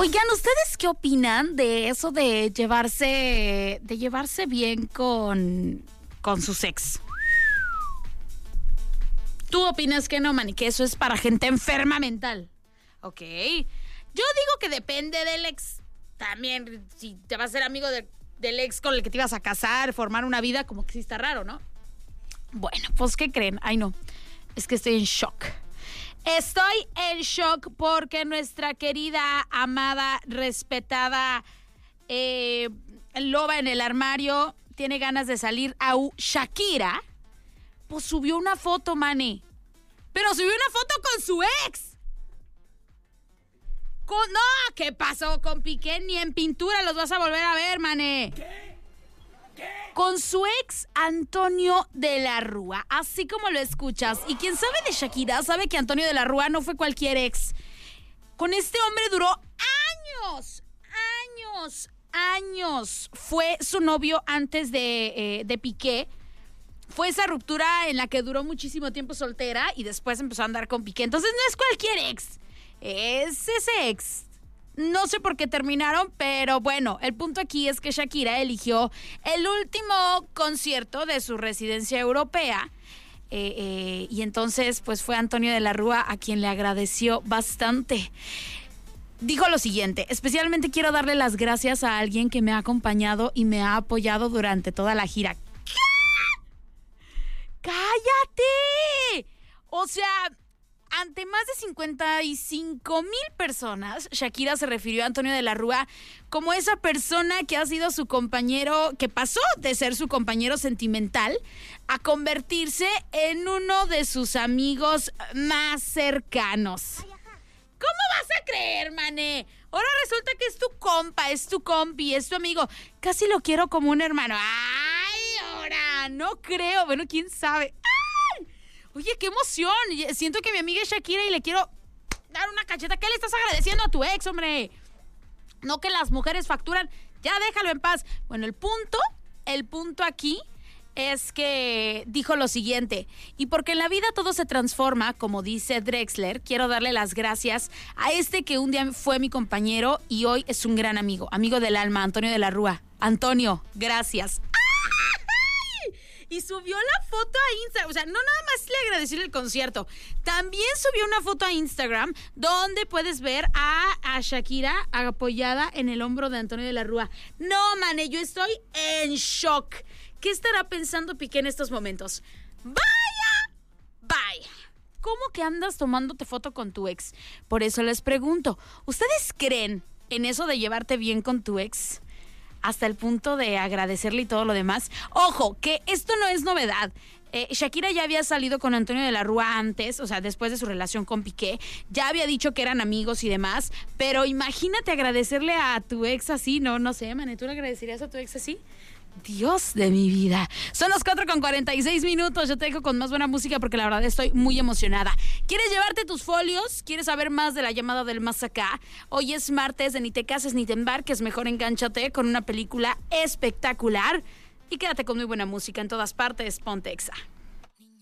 Oigan, ¿ustedes qué opinan de eso de llevarse bien con sus ex? ¿Tú opinas que no, Manny? Que eso es para gente enferma mental. Ok. Yo digo que depende del ex. También, si te vas a ser amigo del ex con el que te ibas a casar, formar una vida, como que sí está raro, ¿no? Bueno, pues, ¿qué creen? Ay, no. Es que estoy en shock. Estoy en shock porque nuestra querida, amada, respetada loba en el armario tiene ganas de salir a Shakira. Pues subió una foto, Manny. Pero subió una foto con su ex. No, ¿qué pasó con Piqué? Ni en pintura los vas a volver a ver, Manny. ¿Qué? Con su ex Antonio de la Rúa, así como lo escuchas. Y quien sabe de Shakira sabe que Antonio de la Rúa no fue cualquier ex. Con este hombre duró años. Fue su novio antes de Piqué. Fue esa ruptura en la que duró muchísimo tiempo soltera y después empezó a andar con Piqué. Entonces no es cualquier ex, es ese ex. No sé por qué terminaron, pero bueno, el punto aquí es que Shakira eligió el último concierto de su residencia europea y entonces pues fue Antonio de la Rúa a quien le agradeció bastante. Dijo lo siguiente: especialmente quiero darle las gracias a alguien que me ha acompañado y me ha apoyado durante toda la gira. ¿Qué? ¡Cállate! O sea, ante más de 55,000 personas, Shakira se refirió a Antonio de la Rúa como esa persona que ha sido su compañero, que pasó de ser su compañero sentimental a convertirse en uno de sus amigos más cercanos. ¿Cómo vas a creer, mané? Ahora resulta que es tu compa, es tu compi, es tu amigo. Casi lo quiero como un hermano. ¡Ay, ahora! No creo. Bueno, quién sabe. ¡Ay! Oye, qué emoción. Siento que mi amiga es Shakira y le quiero dar una cacheta. ¿Qué le estás agradeciendo a tu ex, hombre? No que las mujeres facturan. Ya déjalo en paz. Bueno, el punto aquí es que dijo lo siguiente: y porque en la vida todo se transforma, como dice Drexler, quiero darle las gracias a este que un día fue mi compañero y hoy es un gran amigo del alma, Antonio de la Rúa. Antonio, gracias. ¡Ay! Y subió la foto a Instagram. O sea, no nada más le agradeció el concierto, también subió una foto a Instagram donde puedes ver a Shakira apoyada en el hombro de Antonio de la Rúa. No, mané, yo estoy en shock. ¿Qué estará pensando Piqué en estos momentos? ¡Vaya! ¿Cómo que andas tomándote foto con tu ex? Por eso les pregunto, ¿ustedes creen en eso de llevarte bien con tu ex hasta el punto de agradecerle y todo lo demás? Ojo, que esto no es novedad. Shakira ya había salido con Antonio de la Rúa antes, o sea, después de su relación con Piqué. Ya había dicho que eran amigos y demás, pero imagínate agradecerle a tu ex así. No sé, mané, ¿tú le agradecerías a tu ex así? Dios de mi vida. Son las 4:46. Yo te dejo con más buena música porque la verdad estoy muy emocionada. ¿Quieres llevarte tus folios? ¿Quieres saber más de la llamada del más acá? Hoy es martes de Ni te cases ni te embarques. Mejor engánchate con una película espectacular y quédate con muy buena música en todas partes. Ponte Exa.